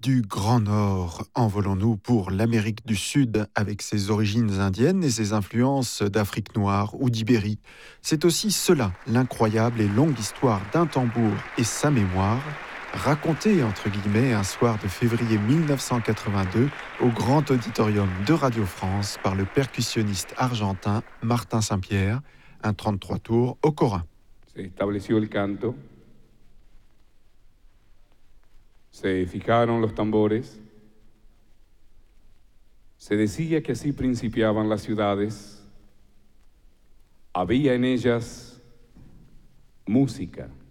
Du Grand Nord, envolons-nous pour l'Amérique du Sud avec ses origines indiennes et ses influences d'Afrique noire ou d'Ibérie. C'est aussi cela, l'incroyable et longue histoire d'un tambour et sa mémoire, racontée entre guillemets un soir de février 1982 au Grand Auditorium de Radio France par le percussionniste argentin Martin Saint-Pierre, un 33 tours au Corin. Se estableció el canto, se fijaron los tambores, se decía que así principiaban las ciudades, había en ellas música,